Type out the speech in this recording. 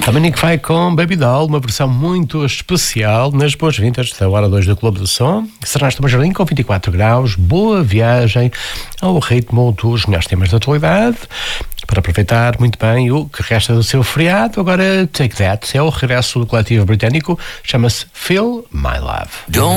Dominic vai com Baby Doll, uma versão muito especial nas boas-vindas da hora 2 do Clube do Som. Será nesta Jardim com 24 graus. Boa viagem ao ritmo dos melhores temas da atualidade, para aproveitar muito bem o que resta do seu feriado. Agora, Take That é o regresso do coletivo britânico, chama-se Feel My Love.